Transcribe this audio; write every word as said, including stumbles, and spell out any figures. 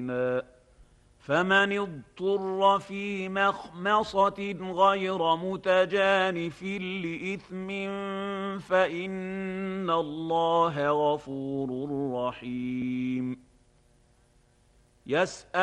أَغْنَى فَمَنِ اضْطُرَّ فِي مَخْمَصَةٍ غَيْرَ مُتَجَانِفٍ لِإِثْمٍ فَإِنَّ اللَّهَ غَفُورٌ رَّحِيمٌ.